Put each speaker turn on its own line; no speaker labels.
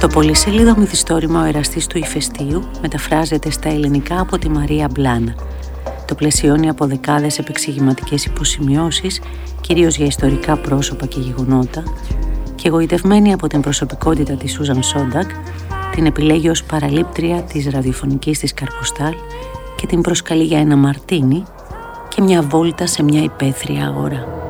Το πολυσέλιδο μυθιστόρημα «Ο εραστής του ηφαιστείου» μεταφράζεται στα ελληνικά από τη Μαρία Μπλάνα. Το πλαισιώνει από δεκάδες επεξηγηματικές υποσημειώσεις, κυρίως για ιστορικά πρόσωπα και γεγονότα, και εγωιτευμένη από την προσωπικότητα της Σούζαν Σόντακ, την επιλέγει ως παραλήπτρια της ραδιοφωνικής της Καρποστάλ και την προσκαλεί για ένα μαρτίνι και μια βόλτα σε μια υπαίθρια αγορά.